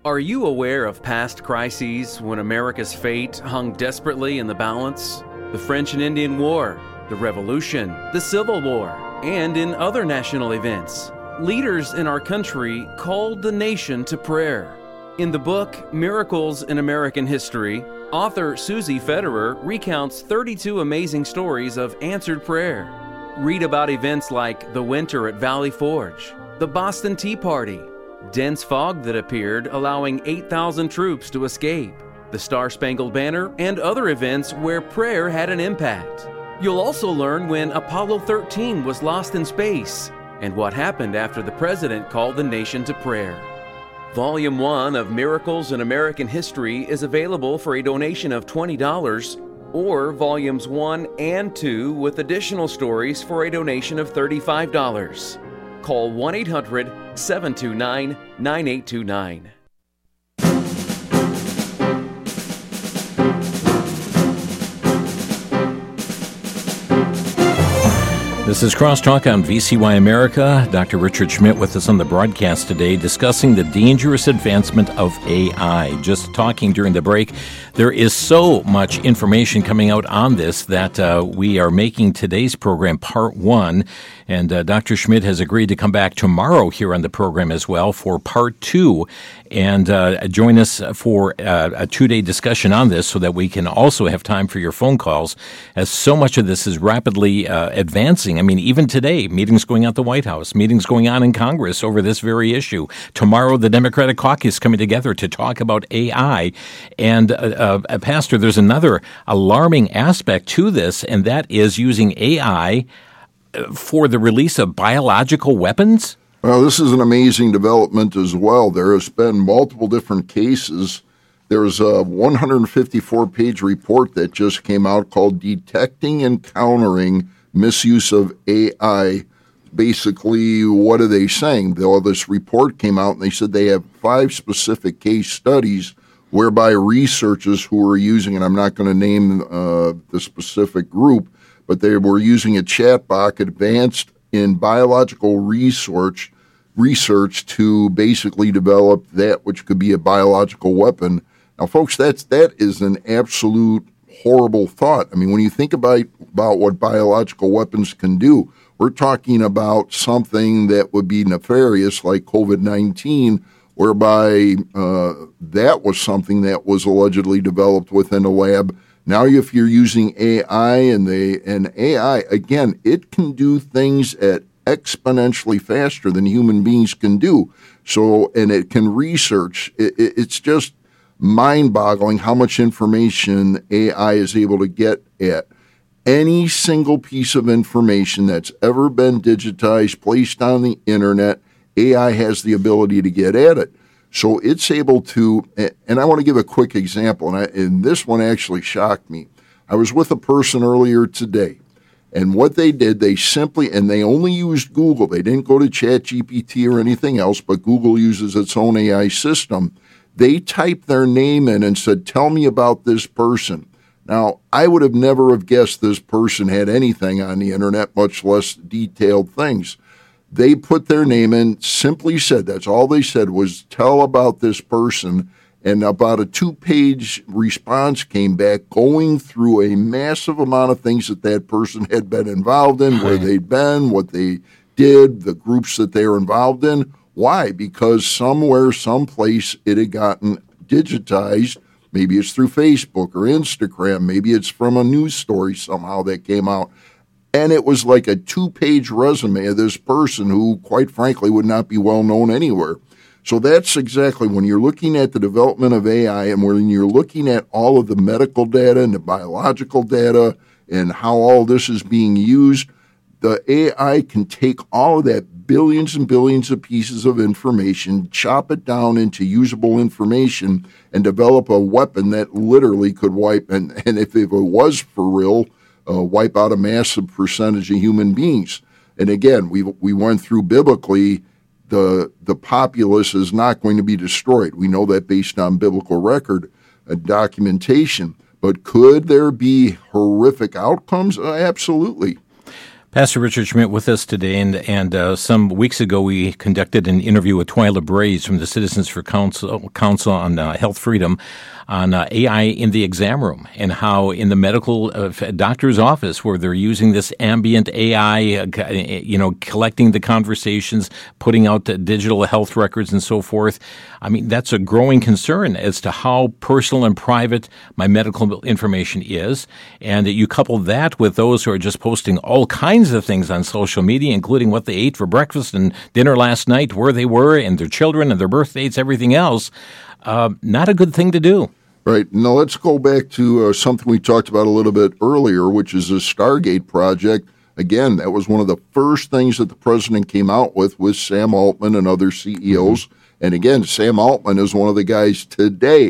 Are you aware of past crises when America's fate hung desperately in the balance? The French and Indian War, the Revolution, the Civil War, and in other national events. Leaders in our country called the nation to prayer. In the book, Miracles in American History, author Susie Federer recounts 32 amazing stories of answered prayer. Read about events like the winter at Valley Forge, the Boston Tea Party, dense fog that appeared, allowing 8,000 troops to escape, the Star-Spangled Banner, and other events where prayer had an impact. You'll also learn when Apollo 13 was lost in space and what happened after the president called the nation to prayer. Volume 1 of Miracles in American History is available for a donation of $20, or Volumes 1 and 2 with additional stories for a donation of $35. Call 1-800-729-9829. This is Crosstalk on VCY America. Dr. Richard Schmidt with us on the broadcast today discussing the dangerous advancement of AI. Just talking during the break, there is so much information coming out on this that we are making today's program part 1. And Dr. Schmidt has agreed to come back tomorrow here on the program as well for part 2 and join us for a 2-day discussion on this so that we can also have time for your phone calls, as so much of this is rapidly advancing. I mean, even today, meetings going on at the White House, meetings going on in Congress over this very issue. Tomorrow, the Democratic caucus coming together to talk about AI. And, Pastor, there's another alarming aspect to this, and that is using AI for the release of biological weapons? Well, this is an amazing development as well. There has been multiple different cases. There's a 154-page report that just came out called Detecting and Countering Misuse of AI. Basically, what are they saying? Well, this report came out and they said they have 5 specific case studies whereby researchers who were using, and I'm not going to name the specific group, but they were using a chatbot advanced in biological research to basically develop that which could be a biological weapon. Now, folks, that is an absolute horrible thought. I mean, when you think about what biological weapons can do, we're talking about something that would be nefarious like COVID-19, whereby that was something that was allegedly developed within a lab. Now, if you're using AI and AI, again, it can do things at exponentially faster than human beings can do. So, and it can research. It's just mind-boggling how much information AI is able to get at. Any single piece of information that's ever been digitized, placed on the internet, AI has the ability to get at it. So it's able to, and I want to give a quick example, and this one actually shocked me. I was with a person earlier today, and what they did, they only used Google. They didn't go to ChatGPT or anything else, but Google uses its own AI system. They typed their name in and said, "Tell me about this person." Now, I would have never have guessed this person had anything on the internet, much less detailed things. They put their name in, simply said, that's all they said was, "Tell about this person." And about a 2-page response came back going through a massive amount of things that person had been involved in, where they'd been, what they did, the groups that they were involved in. Why? Because somewhere, someplace, it had gotten digitized. Maybe it's through Facebook or Instagram. Maybe it's from a news story somehow that came out. And it was like a 2-page resume of this person who, quite frankly, would not be well known anywhere. So that's exactly when you're looking at the development of AI and when you're looking at all of the medical data and the biological data and how all this is being used, the AI can take all of that billions and billions of pieces of information, chop it down into usable information, and develop a weapon that literally could wipe, and if it was for real, wipe out a massive percentage of human beings. And again, we went through biblically, the populace is not going to be destroyed. We know that based on biblical record documentation. But could there be horrific outcomes? Absolutely. Pastor Richard Schmidt with us today, and some weeks ago we conducted an interview with Twyla Braze from the Citizens for Council on Health Freedom on AI in the exam room, and how in the medical doctor's office where they're using this ambient AI, collecting the conversations, putting out the digital health records and so forth. I mean, that's a growing concern as to how personal and private my medical information is, and you couple that with those who are just posting all kinds of things on social media, including what they ate for breakfast and dinner last night, where they were, and their children and their birth dates, everything else. Not a good thing to do. Right. Now let's go back to something we talked about a little bit earlier, which is the Stargate project. Again, that was one of the first things that the president came out with Sam Altman and other CEOs. Mm-hmm. And again, Sam Altman is one of the guys today,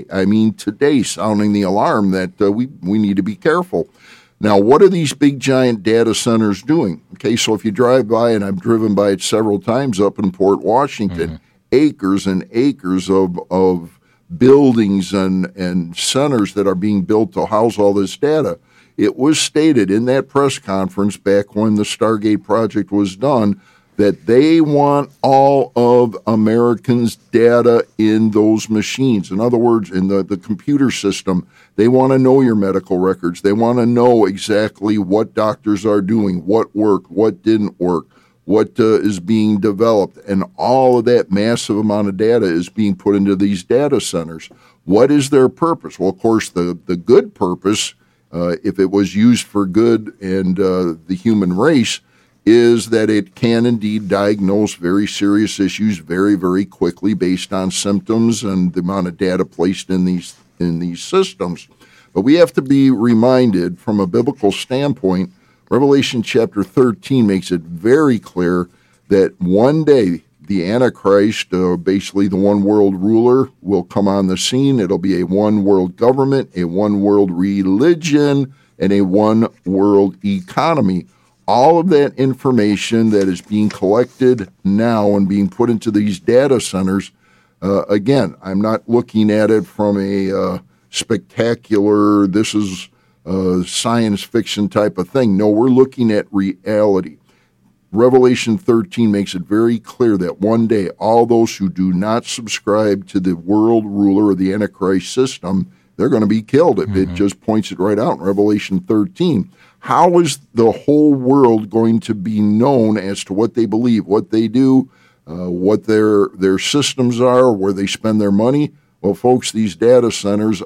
sounding the alarm that we need to be careful. Now, what are these big, giant data centers doing? Okay, so if you drive by, and I've driven by it several times up in Port Washington, acres and acres of buildings and centers that are being built to house all this data. It was stated in that press conference back when the Stargate project was done that they want all of Americans' data in those machines. In other words, in the computer system, they want to know your medical records. They want to know exactly what doctors are doing, what worked, what didn't work, what is being developed, and all of that massive amount of data is being put into these data centers. What is their purpose? Well, of course, the good purpose, if it was used for good and the human race, is that it can indeed diagnose very serious issues very, very quickly based on symptoms and the amount of data placed in these systems. But we have to be reminded from a biblical standpoint. Revelation chapter 13 makes it very clear that one day the Antichrist, basically the one world ruler, will come on the scene. It'll be a one world government, a one world religion, and a one world economy. All of that information that is being collected now and being put into these data centers, again, I'm not looking at it from a spectacular, this is science fiction type of thing. No, we're looking at reality. Revelation 13 makes it very clear that one day all those who do not subscribe to the world ruler or the Antichrist system, they're going to be killed. It just points it right out in Revelation 13. How is the whole world going to be known as to what they believe, what they do, what their systems are, where they spend their money? Well, folks, these data centers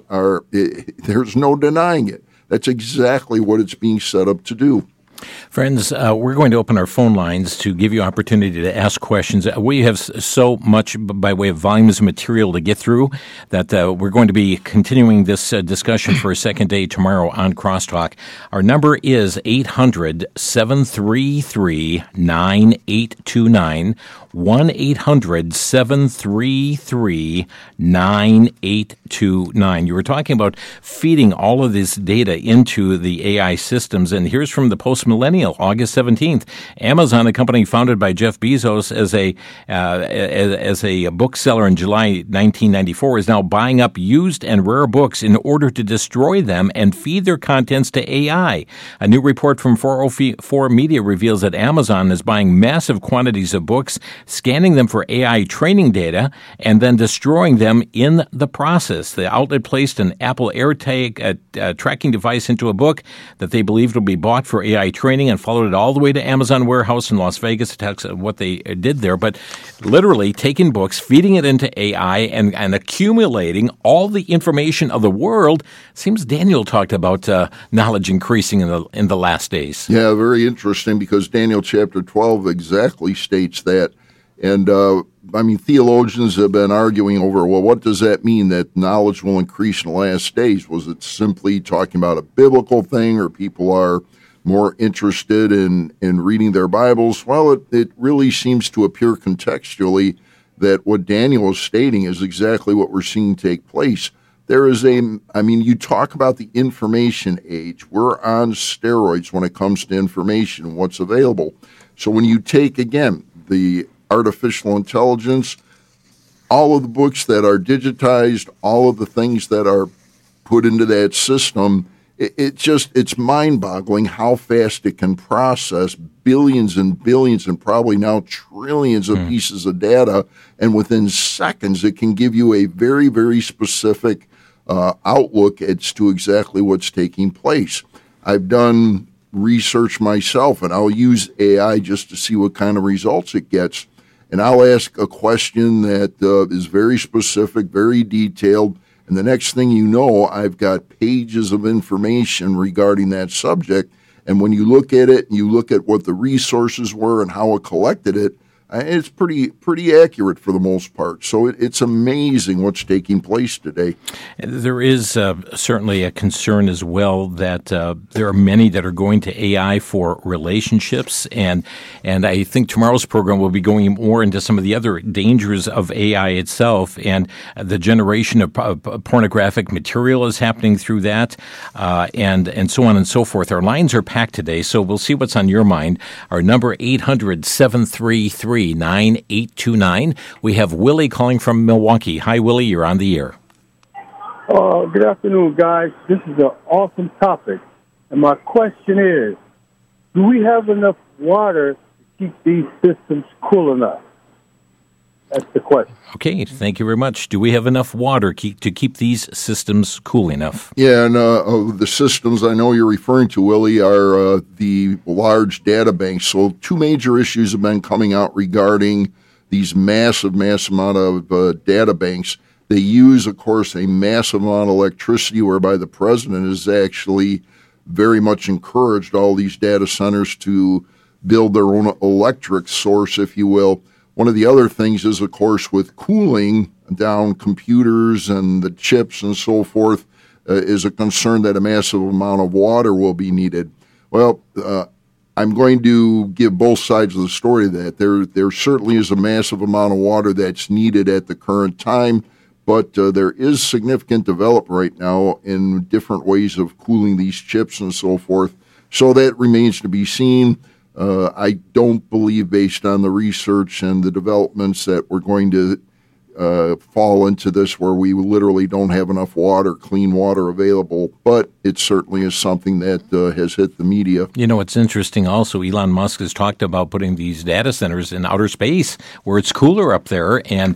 there's no denying it. That's exactly what it's being set up to do. Friends, we're going to open our phone lines to give you opportunity to ask questions. We have so much by way of volumes of material to get through that we're going to be continuing this discussion for a second day tomorrow on Crosstalk. Our number is 800-733-9829, 1-800-733-9829. You were talking about feeding all of this data into the AI systems, and here's from the Post-Millennial, August 17th. Amazon, a company founded by Jeff Bezos as a bookseller in July 1994, is now buying up used and rare books in order to destroy them and feed their contents to AI. A new report from 404 Media reveals that Amazon is buying massive quantities of books, scanning them for AI training data, and then destroying them in the process. The outlet placed an Apple AirTag tracking device into a book that they believed would be bought for AI training and followed it all the way to Amazon warehouse in Las Vegas to tell what they did there. But literally taking books, feeding it into AI, and accumulating all the information of the world. Seems Daniel talked about knowledge increasing in the last days. Yeah, very interesting, because Daniel chapter 12 exactly states that. And, theologians have been arguing over, well, what does that mean, that knowledge will increase in the last days? Was it simply talking about a biblical thing, or people are more interested in reading their Bibles? Well, it really seems to appear contextually that what Daniel is stating is exactly what we're seeing take place. There is you talk about the information age. We're on steroids when it comes to information and what's available. So when you take, again, the artificial intelligence, all of the books that are digitized, all of the things that are put into that system, It's mind-boggling how fast it can process billions and billions and probably now trillions of pieces of data, and within seconds it can give you a very, very specific outlook as to exactly what's taking place. I've done research myself, and I'll use AI just to see what kind of results it gets, and I'll ask a question that is very specific, very detailed, and the next thing you know, I've got pages of information regarding that subject. And when you look at it, and you look at what the resources were and how it collected it, it's pretty accurate for the most part. So it's amazing what's taking place today. There is certainly a concern as well that there are many that are going to AI for relationships, and I think tomorrow's program will be going more into some of the other dangers of AI itself, and the generation of pornographic material is happening through that, and so on and so forth. Our lines are packed today, so we'll see what's on your mind. Our number 800-733-9829. We have Willie calling from Milwaukee. Hi, Willie. You're on the air. Good afternoon, guys. This is an awesome topic. And my question is, do we have enough water to keep these systems cool enough? That's the question. Okay, thank you very much. Do we have enough water to keep these systems cool enough? Yeah, and the systems I know you're referring to, Willie, are the large data banks. So two major issues have been coming out regarding these mass amount of data banks. They use, of course, a massive amount of electricity, whereby the president has actually very much encouraged all these data centers to build their own electric source, if you will. One of the other things is, of course, with cooling down computers and the chips and so forth, is a concern that a massive amount of water will be needed. Well, I'm going to give both sides of the story that there certainly is a massive amount of water that's needed at the current time, but there is significant development right now in different ways of cooling these chips and so forth. So that remains to be seen. I don't believe, based on the research and the developments, that we're going to fall into this where we literally don't have enough water, clean water available. But it certainly is something that has hit the media. You know, it's interesting also, Elon Musk has talked about putting these data centers in outer space where it's cooler up there, and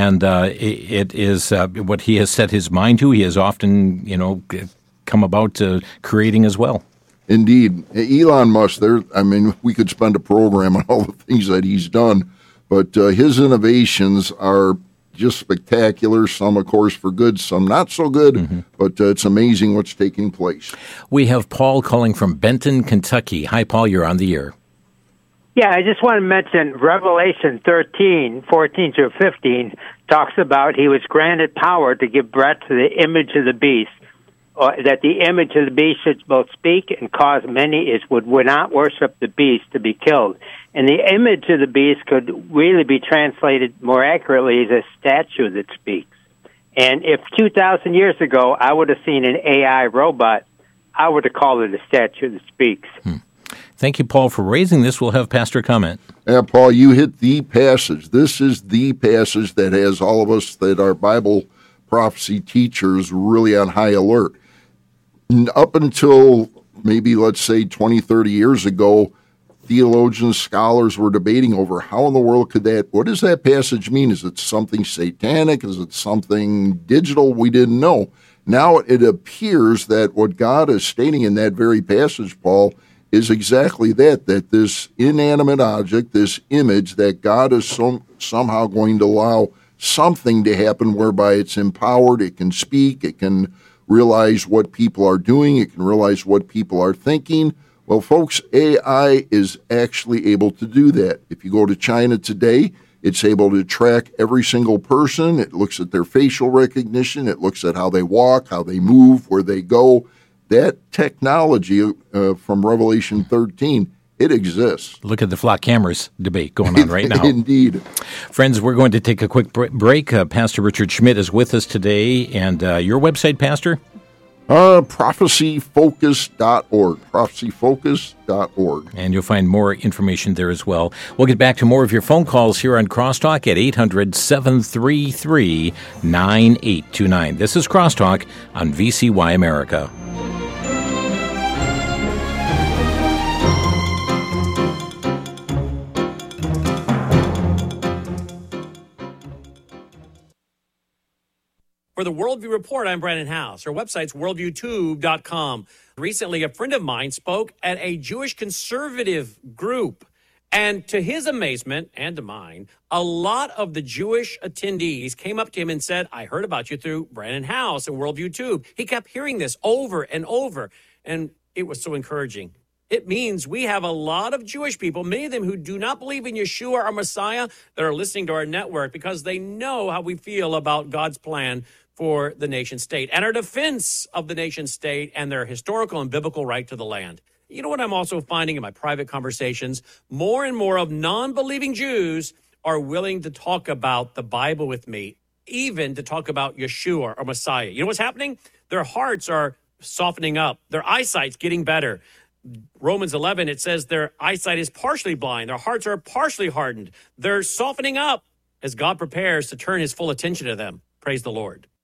it is what he has set his mind to. He has often, come about creating as well. Indeed. Elon Musk, we could spend a program on all the things that he's done, but his innovations are just spectacular, some, of course, for good, some not so good, but it's amazing what's taking place. We have Paul calling from Benton, Kentucky. Hi, Paul, you're on the air. Yeah, I just want to mention Revelation 13, 14 through 15, talks about he was granted power to give breath to the image of the beast, that the image of the beast should both speak and cause many would not worship the beast to be killed. And the image of the beast could really be translated more accurately as a statue that speaks. And if 2,000 years ago I would have seen an AI robot, I would have called it a statue that speaks. Thank you, Paul, for raising this. We'll have Pastor comment. Yeah, Paul, you hit the passage. This is the passage that has all of us that are Bible prophecy teachers really on high alert. Up until maybe, let's say, 20, 30 years ago, theologians, scholars were debating over how in the world what does that passage mean? Is it something satanic? Is it something digital? We didn't know. Now it appears that what God is stating in that very passage, Paul, is exactly that this inanimate object, this image, that God is somehow going to allow something to happen whereby it's empowered, it can speak, it can realize what people are doing, it can realize what people are thinking. Well, folks, AI is actually able to do that. If you go to China today, it's able to track every single person. It looks at their facial recognition. It looks at how they walk, how they move, where they go. That technology from Revelation 13, it exists. Look at the flock cameras debate going on right now. Indeed. Friends, we're going to take a quick break. Pastor Richard Schmidt is with us today. And your website, Pastor? Prophecyfocus.org. Prophecyfocus.org. And you'll find more information there as well. We'll get back to more of your phone calls here on Crosstalk at 800-733-9829. This is Crosstalk on VCY America. For the Worldview Report, I'm Brandon House. Our website's worldviewtube.com. Recently, a friend of mine spoke at a Jewish conservative group. And to his amazement, and to mine, a lot of the Jewish attendees came up to him and said, I heard about you through Brandon House and Worldview Tube. He kept hearing this over and over, and it was so encouraging. It means we have a lot of Jewish people, many of them who do not believe in Yeshua, our Messiah, that are listening to our network because they know how we feel about God's plan for the nation state and our defense of the nation state and their historical and biblical right to the land. You know what I'm also finding in my private conversations? More and more of non-believing Jews are willing to talk about the Bible with me, even to talk about Yeshua or Messiah. You know what's happening? Their hearts are softening up. Their eyesight's getting better. Romans 11, it says their eyesight is partially blind. Their hearts are partially hardened. They're softening up as God prepares to turn his full attention to them. Praise the Lord.